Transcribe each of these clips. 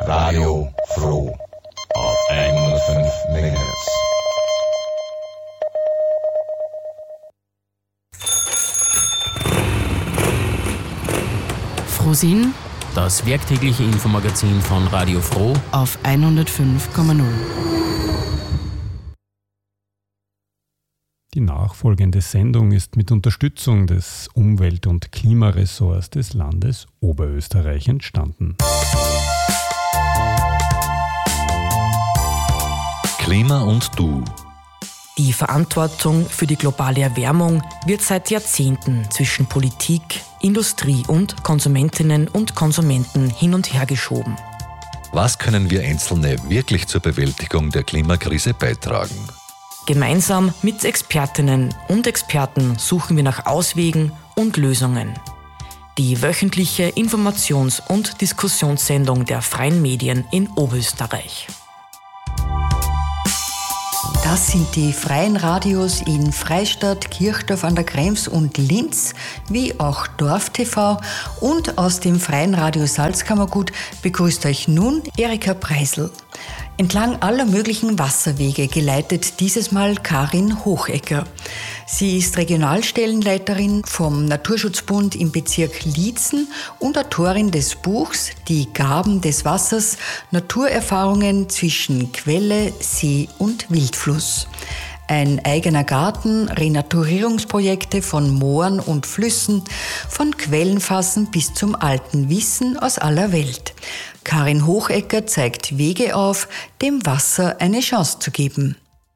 Radio Froh auf 105 MHz. Frohsinn, das werktägliche Infomagazin von Radio Froh auf 105,0. Die nachfolgende Sendung ist mit Unterstützung des Umwelt- und Klimaressorts des Landes Oberösterreich entstanden. Klima und Du. Die Verantwortung für die globale Erwärmung wird seit Jahrzehnten zwischen Politik, Industrie und Konsumentinnen und Konsumenten hin und her geschoben. Was können wir Einzelne wirklich zur Bewältigung der Klimakrise beitragen? Gemeinsam mit Expertinnen und Experten suchen wir nach Auswegen und Lösungen. Die wöchentliche Informations- und Diskussionssendung der freien Medien in Oberösterreich. Das sind die freien Radios in Freistadt, Kirchdorf an der Krems und Linz, wie auch Dorf TV. Und aus dem freien Radio Salzkammergut begrüßt euch nun Erika Preisl. Entlang aller möglichen Wasserwege geleitet dieses Mal Karin Hochecker. Sie ist Regionalstellenleiterin vom Naturschutzbund im Bezirk Liezen und Autorin des Buchs Die Gaben des Wassers – Naturerfahrungen zwischen Quelle, See und Wildfluss. Ein eigener Garten, Renaturierungsprojekte von Mooren und Flüssen, von Quellenfassen bis zum alten Wissen aus aller Welt. Karin Hochecker zeigt Wege auf, dem Wasser eine Chance zu geben.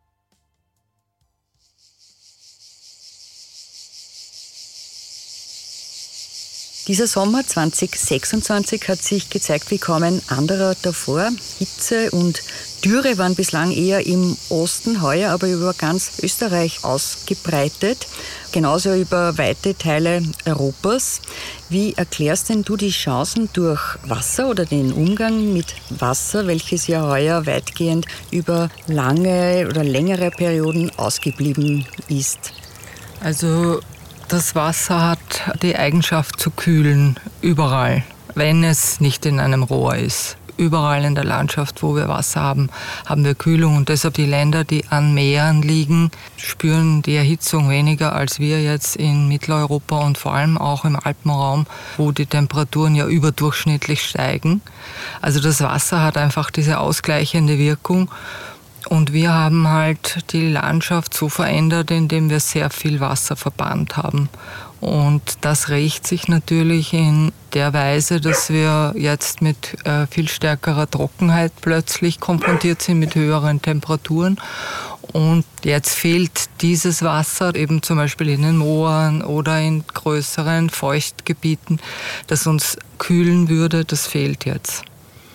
Dieser Sommer 2026 hat sich gezeigt wie kaum ein anderer davor. Hitze und Dürre waren bislang eher im Osten, heuer aber über ganz Österreich ausgebreitet, genauso über weite Teile Europas. Wie erklärst denn du die Chancen durch Wasser oder den Umgang mit Wasser, welches ja heuer weitgehend über lange oder längere Perioden ausgeblieben ist? Also das Wasser hat die Eigenschaft zu kühlen, überall, wenn es nicht in einem Rohr ist. Überall in der Landschaft, wo wir Wasser haben, haben wir Kühlung. Und deshalb die Länder, die an Meeren liegen, spüren die Erhitzung weniger als wir jetzt in Mitteleuropa und vor allem auch im Alpenraum, wo die Temperaturen ja überdurchschnittlich steigen. Also das Wasser hat einfach diese ausgleichende Wirkung. Und wir haben halt die Landschaft so verändert, indem wir sehr viel Wasser verbannt haben. Und das rächt sich natürlich in der Weise, dass wir jetzt mit viel stärkerer Trockenheit plötzlich konfrontiert sind, mit höheren Temperaturen. Und jetzt fehlt dieses Wasser eben zum Beispiel in den Mooren oder in größeren Feuchtgebieten, das uns kühlen würde, das fehlt jetzt.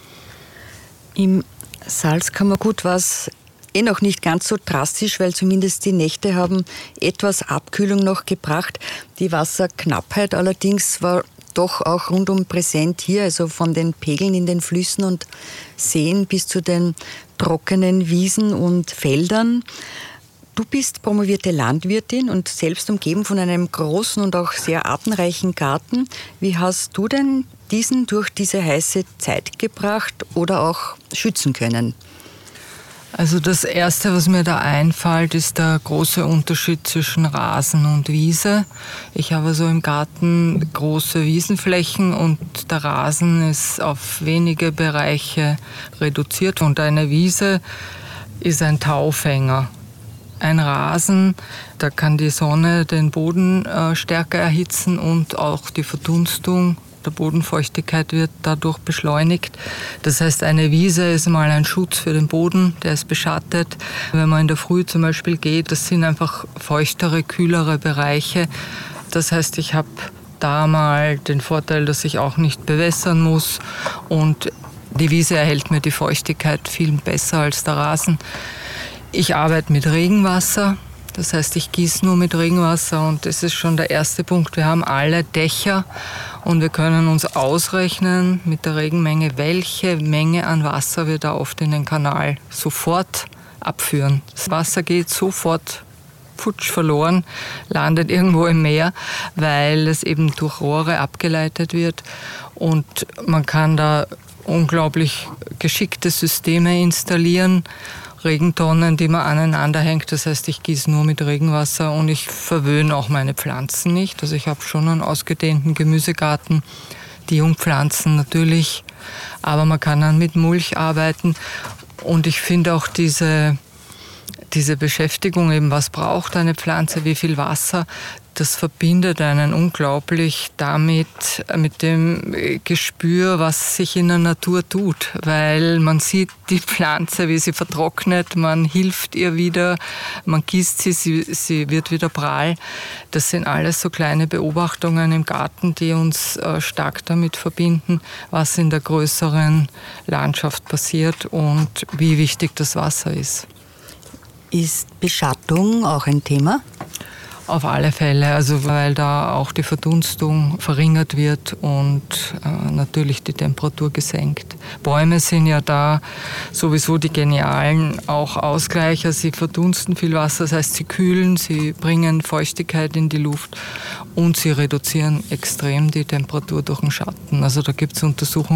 Im Salzkammergut war es noch nicht ganz so drastisch, weil zumindest die Nächte haben etwas Abkühlung noch gebracht. Die Wasserknappheit allerdings war doch auch rundum präsent hier, also von den Pegeln in den Flüssen und Seen bis zu den trockenen Wiesen und Feldern. Du bist promovierte Landwirtin und selbst umgeben von einem großen und auch sehr artenreichen Garten. Wie hast du denn diesen durch diese heiße Zeit gebracht oder auch schützen können? Also das Erste, was mir da einfällt, ist der große Unterschied zwischen Rasen und Wiese. Ich habe so im Garten große Wiesenflächen und der Rasen ist auf wenige Bereiche reduziert. Und eine Wiese ist ein Taufänger. Ein Rasen, da kann die Sonne den Boden stärker erhitzen und auch die Verdunstung der Bodenfeuchtigkeit wird dadurch beschleunigt. Das heißt, eine Wiese ist mal ein Schutz für den Boden, der ist beschattet. Wenn man in der Früh zum Beispiel geht, das sind einfach feuchtere, kühlere Bereiche. Das heißt, ich habe da mal den Vorteil, dass ich auch nicht bewässern muss und die Wiese erhält mir die Feuchtigkeit viel besser als der Rasen. Ich arbeite mit Regenwasser. Das heißt, ich gieße nur mit Regenwasser und das ist schon der erste Punkt. Wir haben alle Dächer und wir können uns ausrechnen mit der Regenmenge, welche Menge an Wasser wir da oft in den Kanal sofort abführen. Das Wasser geht sofort futsch verloren, landet irgendwo im Meer, weil es eben durch Rohre abgeleitet wird. Und man kann da unglaublich geschickte Systeme installieren, Regentonnen, die man aneinander hängt. Das heißt, ich gieße nur mit Regenwasser und ich verwöhne auch meine Pflanzen nicht. Also ich habe schon einen ausgedehnten Gemüsegarten, die Jungpflanzen natürlich, aber man kann dann mit Mulch arbeiten. Und ich finde auch diese Beschäftigung, eben was braucht eine Pflanze, wie viel Wasser, das verbindet einen unglaublich damit, mit dem Gespür, was sich in der Natur tut. Weil man sieht die Pflanze, wie sie vertrocknet, man hilft ihr wieder, man gießt sie wird wieder prall. Das sind alles so kleine Beobachtungen im Garten, die uns stark damit verbinden, was in der größeren Landschaft passiert und wie wichtig das Wasser ist. Ist Beschattung auch ein Thema? Auf alle Fälle, also weil da auch die Verdunstung verringert wird und natürlich die Temperatur gesenkt. Bäume sind ja da sowieso die genialen auch Ausgleicher. Sie verdunsten viel Wasser, das heißt, sie kühlen, sie bringen Feuchtigkeit in die Luft und sie reduzieren extrem die Temperatur durch den Schatten. Also da gibt es Untersuchungen,